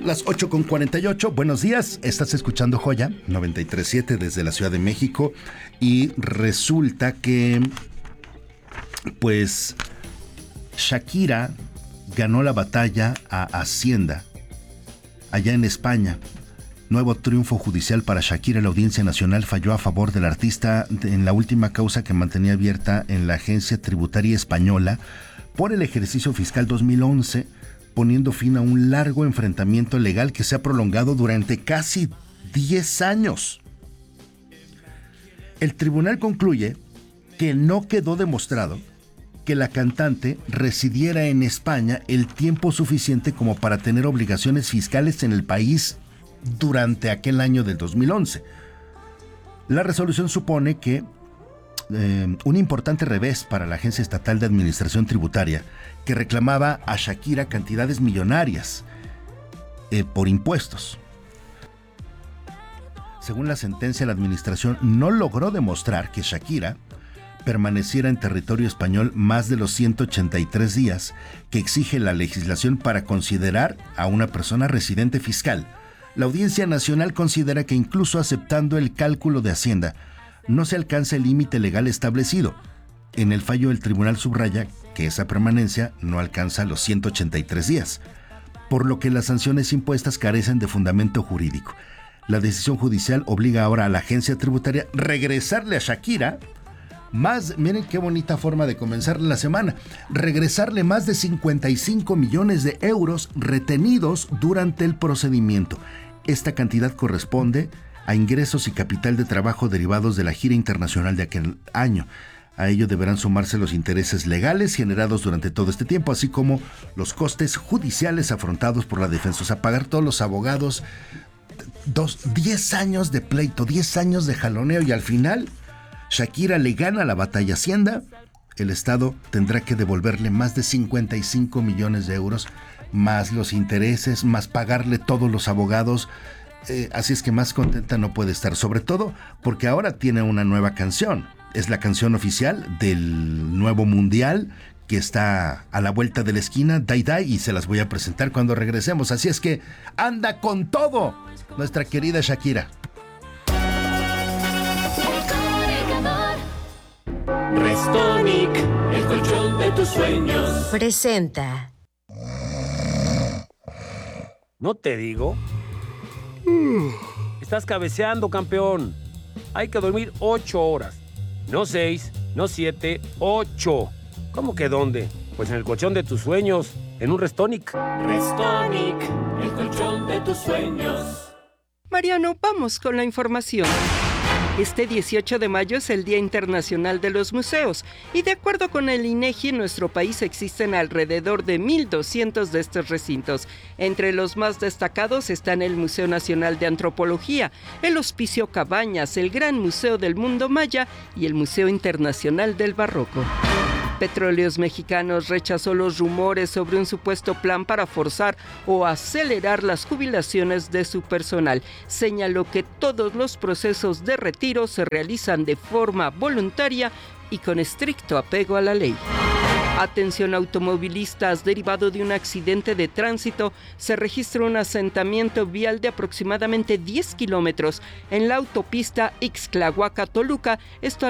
Las 8:48, buenos días, estás escuchando Joya 93.7 desde la Ciudad de México y resulta que, pues, Shakira ganó la batalla a Hacienda, allá en España. Nuevo triunfo judicial para Shakira. La Audiencia Nacional falló a favor del artista en la última causa que mantenía abierta en la Agencia Tributaria Española por el ejercicio fiscal 2011, poniendo fin a un largo enfrentamiento legal que se ha prolongado durante casi 10 años. El tribunal concluye que no quedó demostrado que la cantante residiera en España el tiempo suficiente como para tener obligaciones fiscales en el país durante aquel año del 2011. La resolución supone que un importante revés para la Agencia Estatal de Administración Tributaria, que reclamaba a Shakira cantidades millonarias por impuestos. Según la sentencia, la administración no logró demostrar que Shakira permaneciera en territorio español más de los 183 días que exige la legislación para considerar a una persona residente fiscal. La Audiencia Nacional considera que incluso aceptando el cálculo de Hacienda, no se alcanza el límite legal establecido. En el fallo, el tribunal subraya que esa permanencia no alcanza los 183 días, por lo que las sanciones impuestas carecen de fundamento jurídico. La decisión judicial obliga ahora a la agencia tributaria a regresarle a Shakira miren qué bonita forma de comenzar la semana, regresarle más de 55 millones de euros retenidos durante el procedimiento. Esta cantidad corresponde a ingresos y capital de trabajo derivados de la gira internacional de aquel año. A ello deberán sumarse los intereses legales generados durante todo este tiempo, así como los costes judiciales afrontados por la defensa. O sea, pagar todos los abogados, 10 años de pleito, 10 años de jaloneo, y al final Shakira le gana la batalla a Hacienda. El Estado tendrá que devolverle más de 55 millones de euros, más los intereses, más pagarle todos los abogados. Así es que más contenta no puede estar, sobre todo porque ahora tiene una nueva canción. Es la canción oficial del nuevo mundial que está a la vuelta de la esquina, Dai Dai, y se las voy a presentar cuando regresemos. Así es que anda con todo nuestra querida Shakira. Restonic, el colchón de tus sueños, presenta. ¿No te digo? Estás cabeceando, campeón. Hay que dormir 8 horas. No 6, no 7, 8. ¿Cómo que dónde? Pues en el colchón de tus sueños, en un Restonic. Restonic, el colchón de tus sueños. Mariano, vamos con la información. Este 18 de mayo es el Día Internacional de los Museos y de acuerdo con el INEGI, en nuestro país existen alrededor de 1,200 de estos recintos. Entre los más destacados están el Museo Nacional de Antropología, el Hospicio Cabañas, el Gran Museo del Mundo Maya y el Museo Internacional del Barroco. Petróleos Mexicanos rechazó los rumores sobre un supuesto plan para forzar o acelerar las jubilaciones de su personal. Señaló que todos los procesos de retiro se realizan de forma voluntaria y con estricto apego a la ley. Atención automovilistas, derivado de un accidente de tránsito, se registra un asentamiento vial de aproximadamente 10 kilómetros en la autopista Ixtlahuaca-Toluca, esto